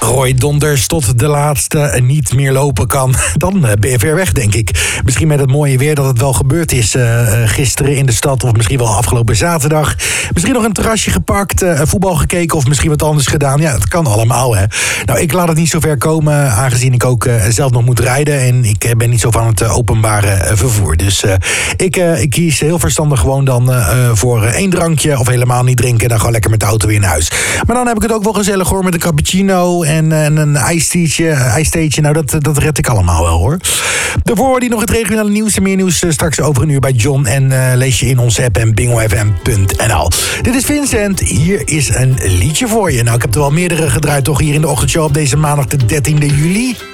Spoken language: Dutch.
Roy Donders tot de laatste niet meer lopen kan. Dan ben je ver weg, denk ik. Misschien met het mooie weer dat het wel gebeurd is gisteren in de stad. Of misschien wel afgelopen zaterdag. Misschien nog een terrasje gepakt, voetbal gekeken of misschien wat anders gedaan. Ja, het kan allemaal, hè. Nou, ik laat het niet zo ver komen, aangezien ik ook zelf nog moet rijden. En ik ben niet zo van het openbare vervoer. Dus ik kies heel verstandig gewoon dan voor één drankje of helemaal niet drinken. En dan gewoon lekker met de auto weer naar huis. Maar dan heb ik het ook wel gezellig hoor, met een cappuccino en een ijstheetje. Nou, dat red ik allemaal wel hoor. Daarvoor hoor je nog het regionale nieuws en meer nieuws straks over een uur bij John. En lees je in onze app en bingofm.nl. Dit is Vincent, hier is een liedje voor je. Nou, ik heb er wel meerdere gedraaid toch hier in de ochtendshow op deze maandag de 13e juli.